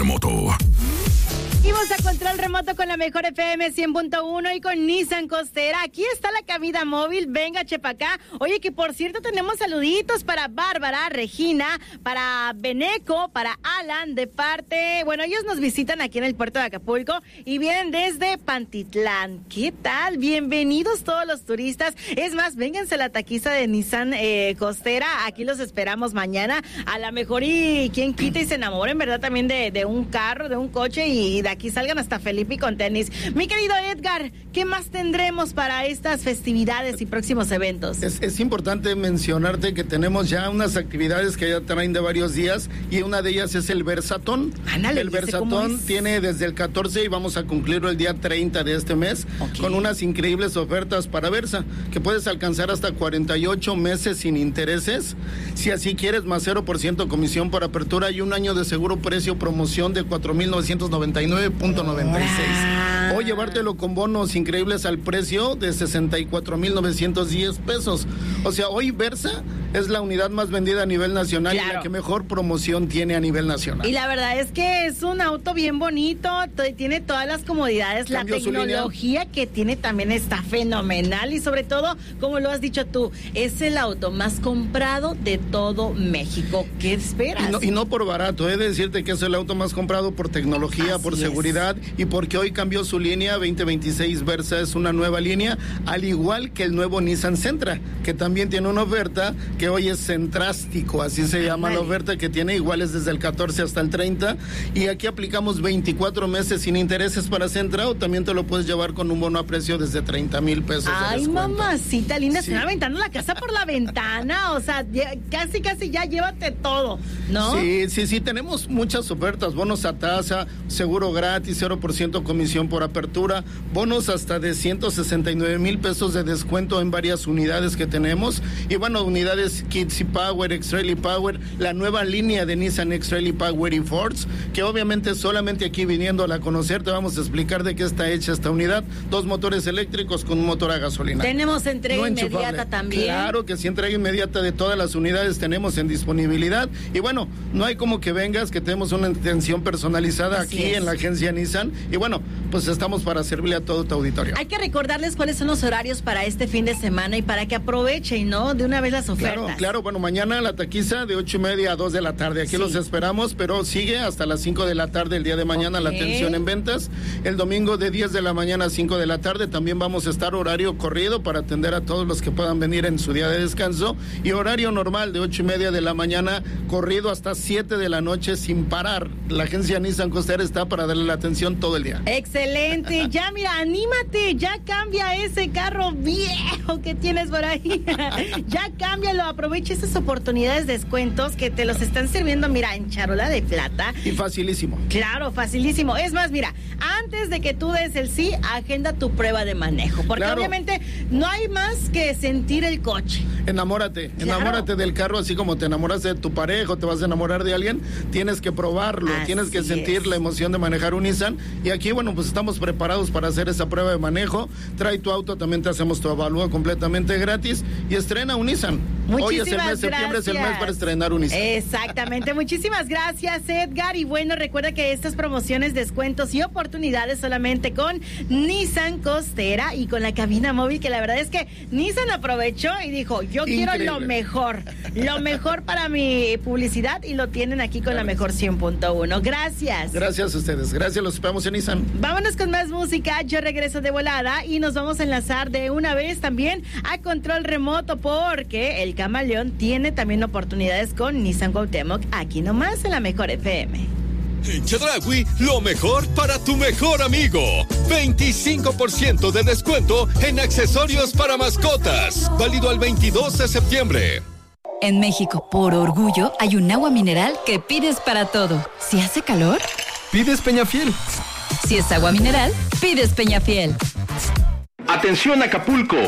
remoto. Seguimos a Control Remoto con la mejor FM 100.1 y con Nissan Costera. Aquí está la cabina móvil. Venga, chepa acá. Oye, que por cierto tenemos saluditos para Bárbara, Regina, para Beneco, para Alan, de parte... Bueno, ellos nos visitan aquí en el puerto de Acapulco y vienen desde Pantitlán. ¿Qué tal? Bienvenidos todos los turistas. Es más, vénganse a la taquiza de Nissan Costera. Aquí los esperamos mañana. A lo mejor y quien quita y se enamoren, ¿verdad? También de un carro, de un coche y de aquí salgan hasta Felipe con tenis. Mi querido Edgar, ¿qué más tendremos para estas festividades y próximos eventos? Es importante mencionarte que tenemos ya unas actividades que ya traen de varios días y una de ellas es el Versatón. Ándale, el Versatón tiene desde el 14 y vamos a concluirlo el día 30 de este mes con unas increíbles ofertas para Versa, que puedes alcanzar hasta 48 meses sin intereses, si así quieres, más 0% comisión por apertura y un año de seguro precio promoción de 4,999.96. O llevártelo con bonos increíbles al precio de 64,910 pesos. O sea, hoy Versa es la unidad más vendida a nivel nacional y la que mejor promoción tiene a nivel nacional. Y la verdad es que es un auto bien bonito, tiene todas las comodidades, la tecnología que tiene también está fenomenal y sobre todo, como lo has dicho tú, es el auto más comprado de todo México. ¿Qué esperas? Y no por barato, he de decirte que es el auto más comprado por tecnología, por seguridad y porque hoy cambió su línea. 2026 Versa es una nueva línea, al igual que el nuevo Nissan Sentra, que también tiene una oferta que hoy es Centrástico, así se llama la oferta que tiene, iguales desde el 14 hasta el 30, y aquí aplicamos 24 meses sin intereses para Sentra, o también te lo puedes llevar con un bono a precio desde 30,000 pesos. Ay, mamacita linda, se van aventando la casa por la ventana, o sea, casi ya llévate todo, ¿no? Sí, tenemos muchas ofertas, bonos a tasa, seguro gratis, 0% comisión por apertura, bonos hasta de 169,000 pesos de descuento en varias unidades que tenemos, y bueno, unidades Kids Power, X-Trail Power, la nueva línea de Nissan X-Trail Power y Force, que obviamente solamente aquí viniéndola a conocer te vamos a explicar de qué está hecha esta unidad, 2 motores eléctricos con un motor a gasolina. Tenemos entrega inmediata también. Claro que sí, entrega inmediata de todas las unidades tenemos en disponibilidad, y bueno, no hay como que vengas, que tenemos una atención personalizada aquí en la agencia Nissan, y bueno, pues estamos para servirle a todo tu auditorio. Hay que recordarles cuáles son los horarios para este fin de semana y para que aprovechen, ¿no? De una vez las ofertas. Claro, bueno, mañana la taquiza de 8:30 a 2 de la tarde, aquí los esperamos, pero sigue hasta las 5 de la tarde el día de mañana la atención en ventas, el domingo de 10 de la mañana a 5 de la tarde, también vamos a estar horario corrido para atender a todos los que puedan venir en su día de descanso, y horario normal de 8:30 de la mañana corrido hasta 7 de la noche sin parar. La agencia Nissan Costera está para darle la atención todo el día. Excelente, ya mira, anímate, ya cambia ese carro viejo que tienes por ahí, ya cámbialo, aprovecha esas oportunidades de descuentos que te los están sirviendo, mira, en charola de plata. Y facilísimo. Claro, facilísimo, es más, mira, antes de que tú des el sí, agenda tu prueba de manejo, porque obviamente no hay más que sentir el coche. Enamórate del carro, así como te enamoraste de tu pareja o te vas a enamorar de alguien, tienes que probarlo, tienes que sentir la emoción de manejar un Nissan, y aquí, bueno, pues estamos preparados para hacer esa prueba de manejo. Trae tu auto, también te hacemos tu avalúo completamente gratis y estrena un Nissan. Hoy es el mes, septiembre es el mes para estrenar un Nissan. Exactamente, muchísimas gracias, Edgar, y bueno, recuerda que estas promociones, descuentos y oportunidades solamente con Nissan Costera y con la cabina móvil, que la verdad es que Nissan aprovechó y dijo, yo quiero lo mejor para mi publicidad, y lo tienen aquí con la mejor 100.1. Gracias. Gracias a ustedes, gracias, los esperamos en Nissan. Vámonos con más música, yo regreso de volada y nos vamos a enlazar de una vez también a Control Remoto, porque el Camaleón tiene también oportunidades con Nissan Cuauhtémoc, aquí nomás en la mejor FM. En Chedraui, lo mejor para tu mejor amigo. 25% de descuento en accesorios para mascotas. Válido al 22 de septiembre. En México, por orgullo, hay un agua mineral que pides para todo. Si hace calor, pides Peñafiel. Si es agua mineral, pides Peñafiel. Atención Acapulco.